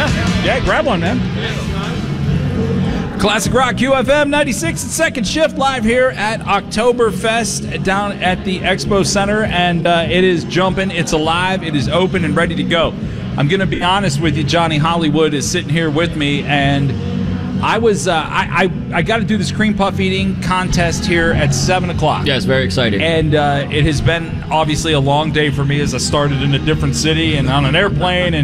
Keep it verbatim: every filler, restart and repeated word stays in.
Yeah, grab one, man. Classic Rock Q F M ninety-six and second shift live here at Oktoberfest down at the Expo Center, and uh, it is jumping, it's alive, it is open and ready to go. I'm going to be honest with you, Johnny Hollywood is sitting here with me, and I was uh, I, I, I got to do this cream puff eating contest here at seven o'clock. Yeah, it's very exciting. And uh, it has been obviously a long day for me as I started in a different city and on an airplane and